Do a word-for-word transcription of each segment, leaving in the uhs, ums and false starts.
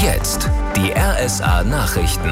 jetzt die R S A-Nachrichten.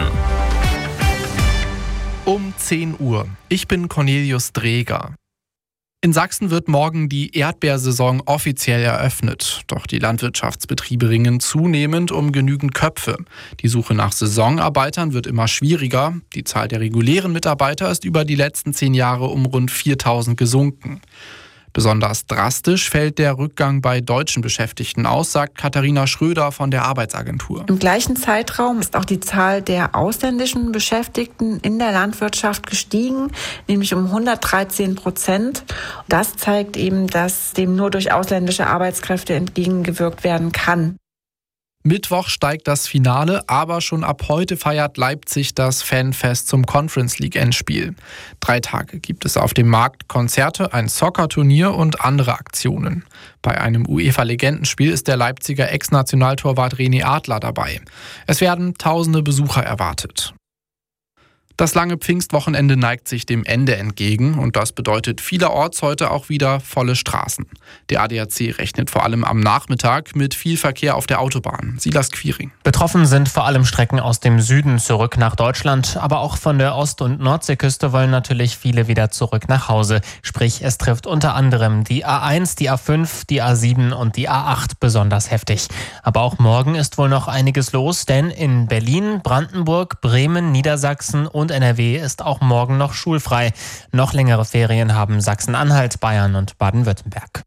Um zehn Uhr. Ich bin Cornelius Dreger. In Sachsen wird morgen die Erdbeersaison offiziell eröffnet. Doch die Landwirtschaftsbetriebe ringen zunehmend um genügend Köpfe. Die Suche nach Saisonarbeitern wird immer schwieriger. Die Zahl der regulären Mitarbeiter ist über die letzten zehn Jahre um rund viertausend gesunken. Besonders drastisch fällt der Rückgang bei deutschen Beschäftigten aus, sagt Katharina Schröder von der Arbeitsagentur. Im gleichen Zeitraum ist auch die Zahl der ausländischen Beschäftigten in der Landwirtschaft gestiegen, nämlich um hundertdreizehn Prozent. Das zeigt eben, dass dem nur durch ausländische Arbeitskräfte entgegengewirkt werden kann. Mittwoch steigt das Finale, aber schon ab heute feiert Leipzig das Fanfest zum Conference League Endspiel. Drei Tage gibt es auf dem Markt Konzerte, ein Soccer-Turnier und andere Aktionen. Bei einem UEFA-Legendenspiel ist der Leipziger Ex-Nationaltorwart René Adler dabei. Es werden tausende Besucher erwartet. Das lange Pfingstwochenende neigt sich dem Ende entgegen und das bedeutet vielerorts heute auch wieder volle Straßen. Der A D A C rechnet vor allem am Nachmittag mit viel Verkehr auf der Autobahn. Silas Quiring. Betroffen sind vor allem Strecken aus dem Süden zurück nach Deutschland, aber auch von der Ost- und Nordseeküste wollen natürlich viele wieder zurück nach Hause. Sprich, es trifft unter anderem die A eins, die A fünf, die A sieben und die A acht besonders heftig. Aber auch morgen ist wohl noch einiges los, denn in Berlin, Brandenburg, Bremen, Niedersachsen und Und N R W ist auch morgen noch schulfrei. Noch längere Ferien haben Sachsen-Anhalt, Bayern und Baden-Württemberg.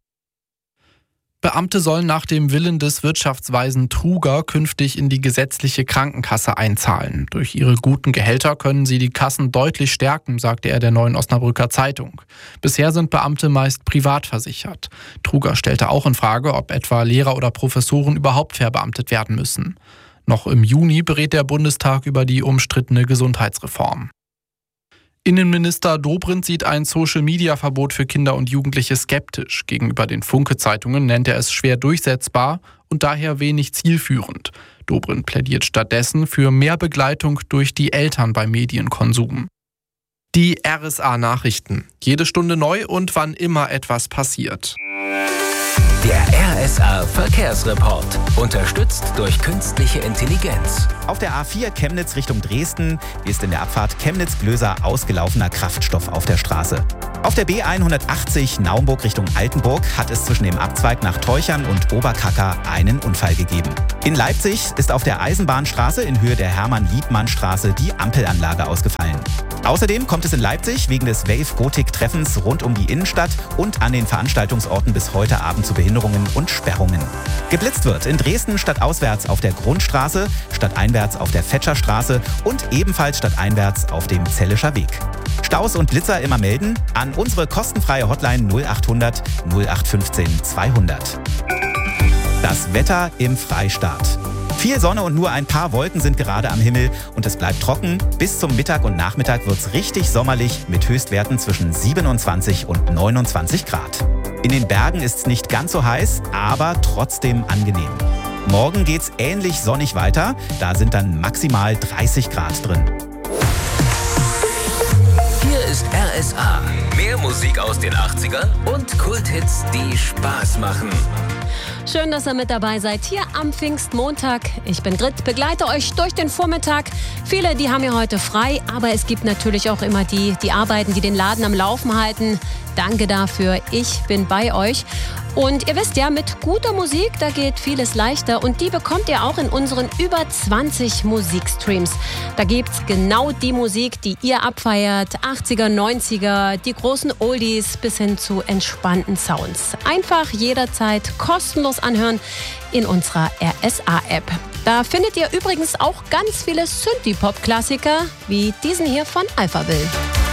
Beamte sollen nach dem Willen des Wirtschaftsweisen Truger künftig in die gesetzliche Krankenkasse einzahlen. Durch ihre guten Gehälter können sie die Kassen deutlich stärken, sagte er der Neuen Osnabrücker Zeitung. Bisher sind Beamte meist privat versichert. Truger stellte auch in Frage, ob etwa Lehrer oder Professoren überhaupt verbeamtet werden müssen. Noch im Juni berät der Bundestag über die umstrittene Gesundheitsreform. Innenminister Dobrindt sieht ein Social-Media-Verbot für Kinder und Jugendliche skeptisch. Gegenüber den Funke-Zeitungen nennt er es schwer durchsetzbar und daher wenig zielführend. Dobrindt plädiert stattdessen für mehr Begleitung durch die Eltern beim Medienkonsum. Die R S A-Nachrichten. Jede Stunde neu und wann immer etwas passiert. Der R S A-Verkehrsreport. Unterstützt durch künstliche Intelligenz. Auf der A vier Chemnitz Richtung Dresden ist in der Abfahrt Chemnitz-Glöser ausgelaufener Kraftstoff auf der Straße. Auf der B hundertachtzig Naumburg Richtung Altenburg hat es zwischen dem Abzweig nach Teuchern und Oberkacker einen Unfall gegeben. In Leipzig ist auf der Eisenbahnstraße in Höhe der Hermann-Liebmann-Straße die Ampelanlage ausgefallen. Außerdem kommt es in Leipzig wegen des Wave-Gotik-Treffens rund um die Innenstadt und an den Veranstaltungsorten bis heute Abend zu Behinderungen und Sperrungen. Geblitzt wird in Dresden stadtauswärts auf der Grundstraße, stadteinwärts auf der Fetscherstraße und ebenfalls stadteinwärts auf dem Zellischer Weg. Staus und Blitzer immer melden an unsere kostenfreie Hotline null achthundert null acht fünfzehn zweihundert. Das Wetter im Freistaat. Viel Sonne und nur ein paar Wolken sind gerade am Himmel und es bleibt trocken. Bis zum Mittag und Nachmittag wird es richtig sommerlich mit Höchstwerten zwischen siebenundzwanzig und neunundzwanzig Grad. In den Bergen ist es nicht ganz so heiß, aber trotzdem angenehm. Morgen geht's ähnlich sonnig weiter, da sind dann maximal dreißig Grad drin. Hier ist R S A. Mehr Musik aus den achtzigern und Kulthits, die Spaß machen. Schön, dass ihr mit dabei seid hier am Pfingstmontag. Ich bin Grit, begleite euch durch den Vormittag. Viele, die haben ja heute frei, aber es gibt natürlich auch immer die, die arbeiten, die den Laden am Laufen halten. Danke dafür, ich bin bei euch. Und ihr wisst ja, mit guter Musik, da geht vieles leichter und die bekommt ihr auch in unseren über zwanzig Musikstreams. Da gibt's genau die Musik, die ihr abfeiert, achtziger, neunziger, die großen Oldies bis hin zu entspannten Sounds. Einfach jederzeit kostenlos anhören in unserer R S A-App. Da findet ihr übrigens auch ganz viele Synthie-Pop-Klassiker wie diesen hier von Alphaville.